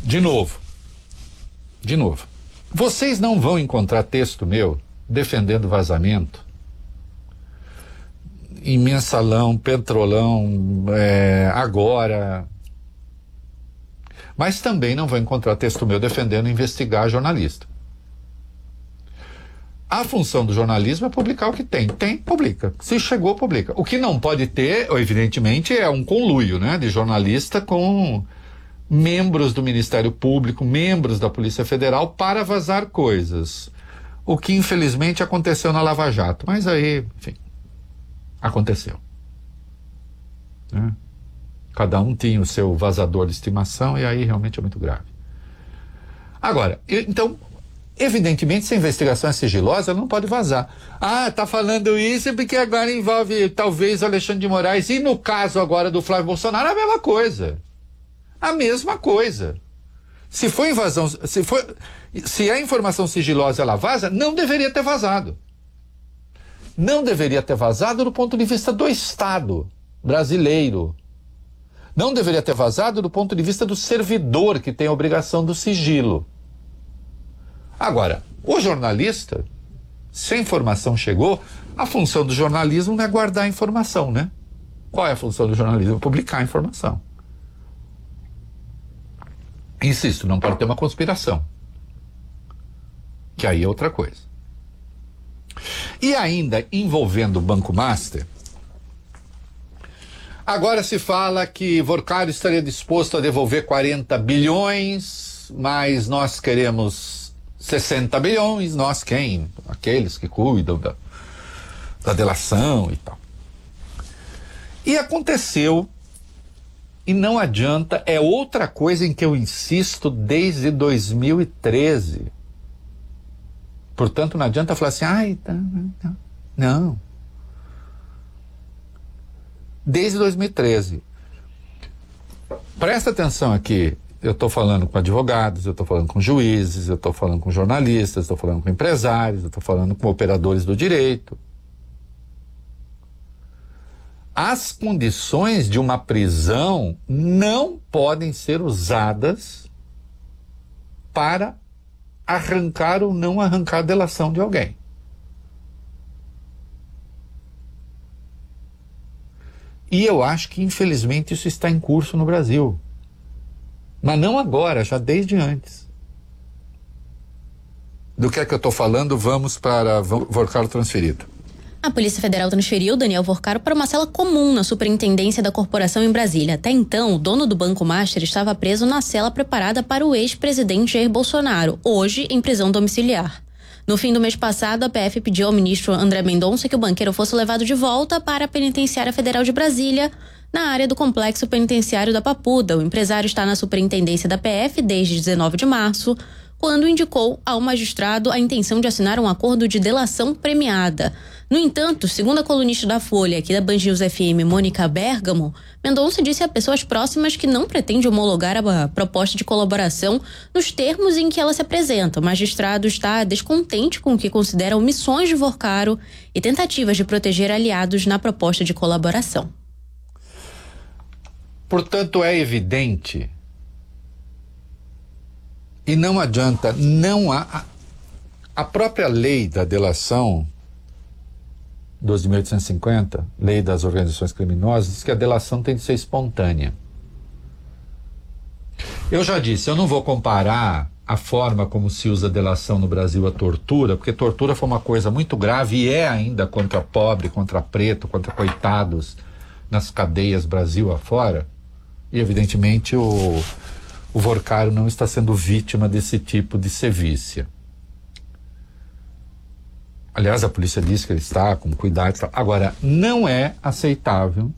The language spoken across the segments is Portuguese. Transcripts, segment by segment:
de novo, vocês não vão encontrar texto meu defendendo vazamento em Mensalão, Petrolão, Agora, mas também não vão encontrar texto meu defendendo investigar jornalista. A função do jornalismo é publicar o que tem. Tem, publica. Se chegou, publica. O que não pode ter, evidentemente, é um conluio, né, de jornalista com membros do Ministério Público, membros da Polícia Federal para vazar coisas. O que, infelizmente, aconteceu na Lava Jato. Mas aí, enfim, aconteceu. Né? Cada um tinha o seu vazador de estimação e aí realmente é muito grave. Agora, então, evidentemente, se a investigação é sigilosa, ela não pode vazar. Ah, tá falando isso porque agora envolve talvez o Alexandre de Moraes. E no caso agora do Flávio Bolsonaro, a mesma coisa. A mesma coisa. Se for invasão, se a informação sigilosa ela vaza, não deveria ter vazado. Não deveria ter vazado do ponto de vista do Estado brasileiro. Não deveria ter vazado do ponto de vista do servidor que tem a obrigação do sigilo. Agora, o jornalista, se a informação chegou, a função do jornalismo não é guardar a informação, né? Qual é a função do jornalismo? Publicar a informação. Insisto, não pode ter uma conspiração. Que aí é outra coisa. E ainda envolvendo o Banco Master, agora se fala que Vorcaro estaria disposto a devolver 40 bilhões, mas nós queremos 60 bilhões, nós quem? Aqueles que cuidam da delação e tal. E aconteceu, e não adianta, é outra coisa em que eu insisto desde 2013. Portanto, não adianta falar assim, não. Desde 2013. Presta atenção aqui. Eu estou falando com advogados, eu estou falando com juízes, eu estou falando com jornalistas, estou falando com empresários, eu estou falando com operadores do direito. As condições de uma prisão não podem ser usadas para arrancar ou não arrancar a delação de alguém. E eu acho que, infelizmente, isso está em curso no Brasil. Mas não agora, já desde antes. Do que é que eu estou falando? Vamos para Vorcaro transferido. A Polícia Federal transferiu Daniel Vorcaro para uma cela comum na Superintendência da Corporação em Brasília. Até então, o dono do Banco Master estava preso na cela preparada para o ex-presidente Jair Bolsonaro, hoje em prisão domiciliar. No fim do mês passado, a PF pediu ao ministro André Mendonça que o banqueiro fosse levado de volta para a Penitenciária Federal de Brasília, na área do Complexo Penitenciário da Papuda. O empresário está na superintendência da PF desde 19 de março, quando indicou ao magistrado a intenção de assinar um acordo de delação premiada. No entanto, segundo a colunista da Folha, aqui da Band News FM, Mônica Bergamo, Mendonça disse a pessoas próximas que não pretende homologar a proposta de colaboração nos termos em que ela se apresenta. O magistrado está descontente com o que considera omissões de Vorcaro e tentativas de proteger aliados na proposta de colaboração. Portanto, é evidente, e não adianta, não há a própria lei da delação 12.850, lei das organizações criminosas, diz que a delação tem de ser espontânea. Eu já disse, eu não vou comparar a forma como se usa a delação no Brasil à tortura, porque tortura foi uma coisa muito grave e é ainda contra pobre, contra preto, contra coitados nas cadeias Brasil afora. E evidentemente o Vorcaro não está sendo vítima desse tipo de sevícia. Aliás, a polícia diz que ele está com cuidado. Agora, não é aceitável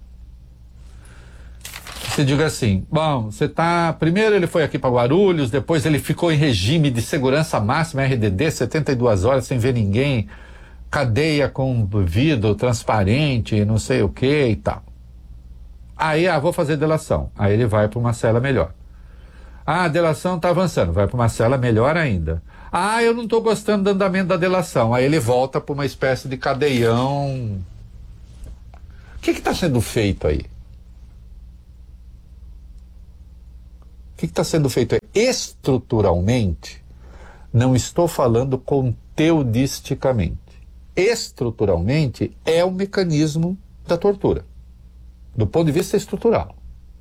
que você diga assim, bom, você está... Primeiro ele foi aqui para Guarulhos, depois ele ficou em regime de segurança máxima, RDD, 72 horas sem ver ninguém, cadeia com vidro transparente, não sei o que e tal. Aí, vou fazer delação. Aí ele vai para uma cela melhor. A delação está avançando, vai para uma cela melhor ainda. Eu não estou gostando do andamento da delação. Aí ele volta para uma espécie de cadeião. O que está sendo feito aí? O que está sendo feito aí? estruturalmente, não estou falando conteudisticamente. Estruturalmente é o mecanismo da tortura, do ponto de vista estrutural.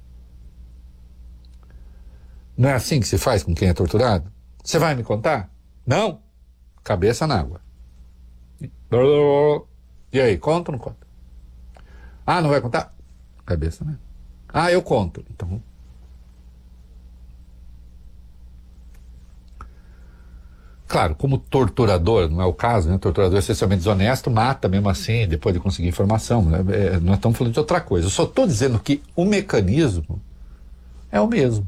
Não é assim que se faz com quem é torturado? Você vai me contar? Não? Cabeça na água. E aí, conta ou não conta? Ah, não vai contar? Cabeça, né? Ah, eu conto. Então. Claro, como torturador, não é o caso, né? Torturador é essencialmente desonesto, mata mesmo assim, depois de conseguir informação. Né? Nós estamos falando de outra coisa. Eu só estou dizendo que o mecanismo é o mesmo.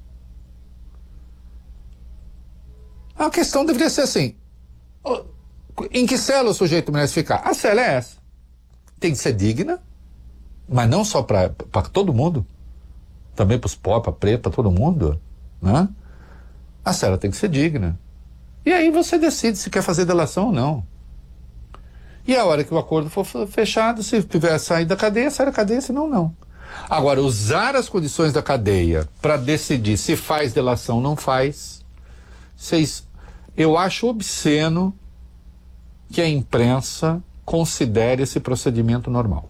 A questão deveria ser assim: em que cela o sujeito merece ficar? A cela é essa. Tem que ser digna, mas não só para todo mundo, também para os pobres, para preto, para todo mundo, né? A cela tem que ser digna. E aí você decide se quer fazer delação ou não. E a hora que o acordo for fechado, se tiver sair da cadeia, sai da cadeia, senão não. Agora, usar as condições da cadeia para decidir se faz delação ou não faz, eu acho obsceno que a imprensa considere esse procedimento normal.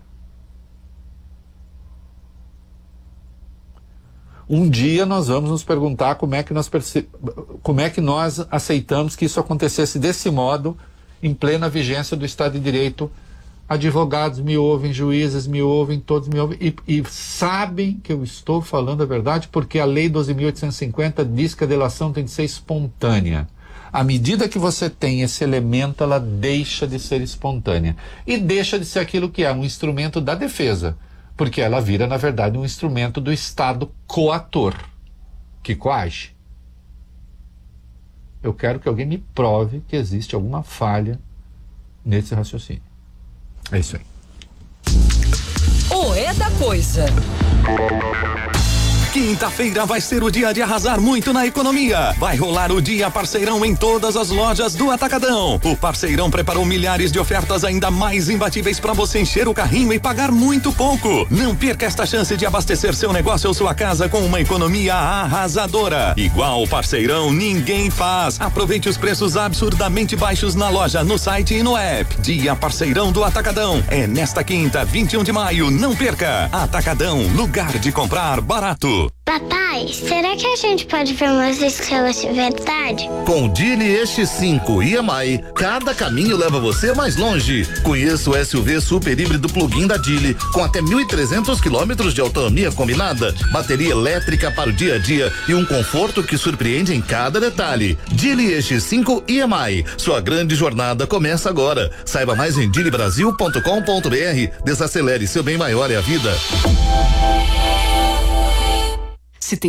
Um dia nós vamos nos perguntar como é que nós aceitamos que isso acontecesse desse modo, em plena vigência do Estado de Direito. Advogados me ouvem, juízes me ouvem, todos me ouvem, e sabem que eu estou falando a verdade, porque a Lei 12.850 diz que a delação tem de ser espontânea. À medida que você tem esse elemento, ela deixa de ser espontânea. E deixa de ser aquilo que é um instrumento da defesa. Porque ela vira, na verdade, um instrumento do Estado coator, que coage. Eu quero que alguém me prove que existe alguma falha nesse raciocínio. É isso aí. O É da Coisa. Quinta-feira vai ser o dia de arrasar muito na economia. Vai rolar o Dia Parceirão em todas as lojas do Atacadão. O Parceirão preparou milhares de ofertas ainda mais imbatíveis para você encher o carrinho e pagar muito pouco. Não perca esta chance de abastecer seu negócio ou sua casa com uma economia arrasadora. Igual o Parceirão ninguém faz. Aproveite os preços absurdamente baixos na loja, no site e no app. Dia Parceirão do Atacadão. É nesta quinta, 21 de maio. Não perca. Atacadão, lugar de comprar barato. Papai, será que a gente pode ver umas estrelas de verdade? Com o Dili X5 e EMI, cada caminho leva você mais longe. Conheça o SUV super híbrido plug-in da Dili, com até 1.300 quilômetros de autonomia combinada, bateria elétrica para o dia a dia e um conforto que surpreende em cada detalhe. Dili X5 e EMI, sua grande jornada começa agora. Saiba mais em dilibrasil.com.br. Desacelere, seu bem maior é a vida.